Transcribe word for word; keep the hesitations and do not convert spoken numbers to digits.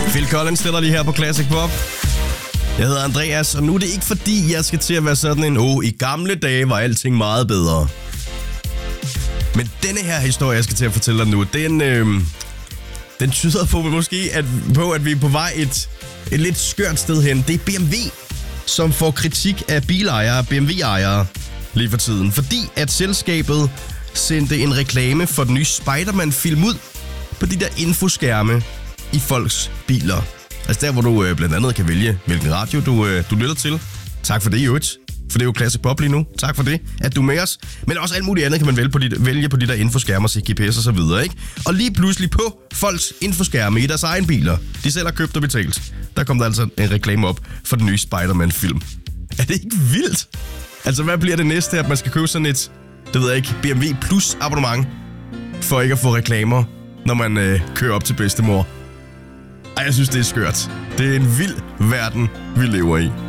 Phil Collins stiller lige her på Classic Pop. Jeg hedder Andreas, og nu er det ikke fordi, jeg skal til at være sådan en, åh, oh, i gamle dage var alting meget bedre. Men denne her historie, jeg skal til at fortælle dig nu, den, øh, den tyder på måske, at, på, at vi er på vej et, et lidt skørt sted hen. Det er B M W, som får kritik af bilejere, B M W-ejere lige for tiden. Fordi at selskabet sendte en reklame for den nye Spider-Man-film ud på de der infoskærme i folks biler. Altså der, hvor du øh, blandt andet kan vælge, hvilken radio du, øh, du lytter til. Tak for det, i øvrigt. For det er jo Classic Pop lige nu. Tak for det, at du er med os. Men også alt muligt andet kan man vælge på de, vælge på de der infoskærmer, G P S og så videre, ikke? Og lige pludselig på folks infoskærme i deres egen biler, de selv har købt og betalt, der kom der altså en reklame op for den nye Spider-Man-film. Er det ikke vildt? Altså, hvad bliver det næste, at man skal købe sådan et, det ved jeg ikke, B M W Plus abonnement, for ikke at få reklamer, når man øh, kører op til bedstemor? Ej, jeg synes, det er skørt. Det er en vild verden, vi lever i.